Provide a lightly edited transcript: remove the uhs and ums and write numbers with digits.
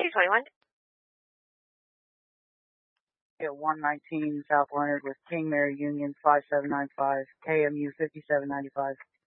221. At 119 South Leonard with King Mary Union 5795, KMU 5795.